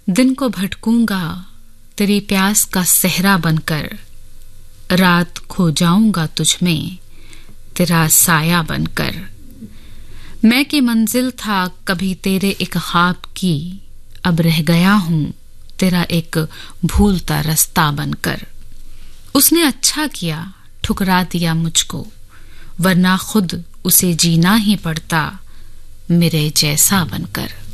दिन को भटकूंगा तेरी प्यास का सहरा बनकर, रात खो जाऊंगा तुझ में तेरा साया बनकर। मैं की मंजिल था कभी तेरे एक ख्वाब की, अब रह गया हूं तेरा एक भूलता रास्ता बनकर। उसने अच्छा किया ठुकरा दिया मुझको, वरना खुद उसे जीना ही पड़ता मेरे जैसा बनकर।